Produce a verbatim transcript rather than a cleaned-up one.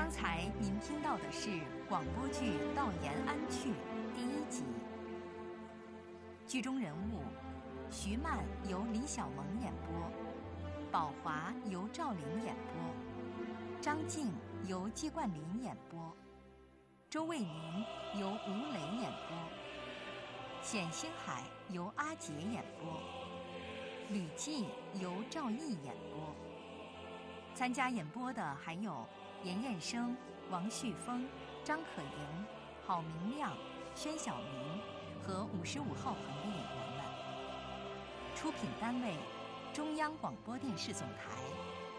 刚才您听到的是广播剧《道延安去》第一集。剧中人物：徐曼由李小萌演播，宝华由赵玲演播，张静由季冠霖演播，周卫民由吴磊演播，冼星海由阿杰演播，吕季由赵毅演播。参加演播的还有严彦生、王旭峰、张可盈、郝明亮、宣晓明和五十五号棚的演员们。出品单位：中央广播电视总台。